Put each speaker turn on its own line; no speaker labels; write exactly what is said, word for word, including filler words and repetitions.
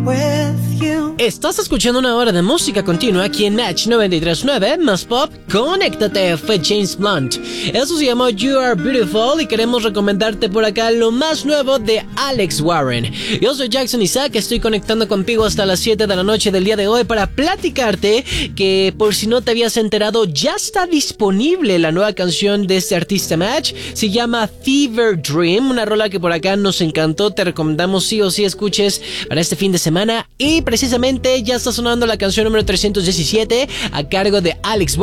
Estás escuchando una hora de música continua aquí en Match noventa y tres punto nueve, más pop, conéctate, fue James Blunt. Eso se llamó You Are Beautiful y queremos recomendarte por acá lo más nuevo de Alex Warren. Yo soy Jackson Isaac, estoy conectando contigo hasta las siete de la noche del día de hoy para platicarte que, por si no te habías enterado, ya está disponible la nueva canción de este artista Match. Se llama Fever Dream, una rola que por acá nos encantó, te recomendamos sí o sí escuches para este fin de semana. Y precisamente ya está sonando la canción número trescientos diecisiete a cargo de Alex Warren.